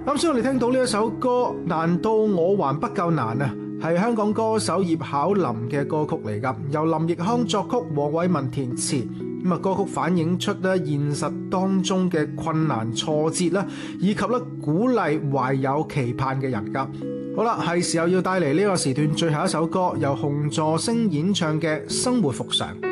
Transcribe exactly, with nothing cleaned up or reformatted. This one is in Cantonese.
啱先我哋聽到呢一首歌，難道我還不夠難啊？係香港歌手葉巧琳嘅歌曲嚟噶，由林奕匡作曲，黃偉文填詞。咁啊，歌曲反映出咧現實當中嘅困難挫折啦，以及咧鼓勵懷有期盼嘅人噶。好啦，係時候要帶嚟呢個時段最後一首歌，由洪助星演唱嘅《生活復常》。